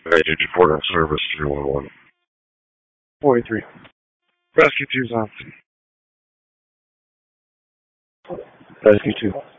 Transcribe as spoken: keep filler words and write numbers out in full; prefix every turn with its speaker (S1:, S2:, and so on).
S1: Hey, did you report on service three one one?
S2: forty-three.
S1: Rescue two's on.
S2: Rescue two.